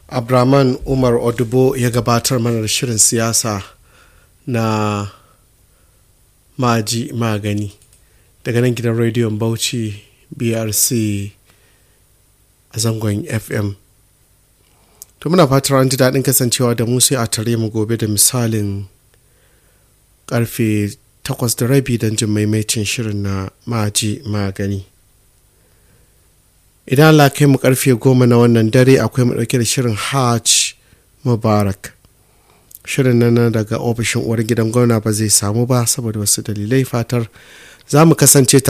Abraman Umar Odubo ya gabatar mana da shirin siyasa na maji magani daga nan gidan rediyon Bauchi BRC a zangon FM. To muna fatar an ji daɗin kasancewa da mu, sai a tare mu gobe da misalin karfe 8:30 don jin maimaitin shirin na maji magani. Idan Allah kai mu karfe 10 na wannan dare akwai mu ɗauke da shirin Hajj Mubarak. Shirin nan daga ofishin uwar gidan gwamna ba zai samu ba saboda wasu dalilai, fatar za mu kasance